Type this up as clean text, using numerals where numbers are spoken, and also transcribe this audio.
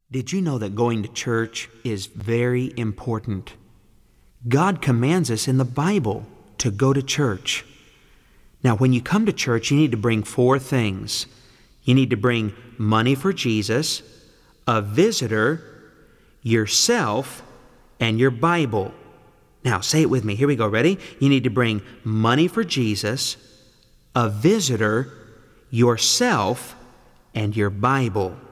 Did you know that going to church is very important? God commands us in the Bible to go to church. Now, when you come to church, you need to bring 4 things. You need to bring money for Jesus, a visitor, yourself, and your Bible. Now, say it with me. Here we go. Ready? You need to bring money for Jesus, a visitor, yourself, and your Bible.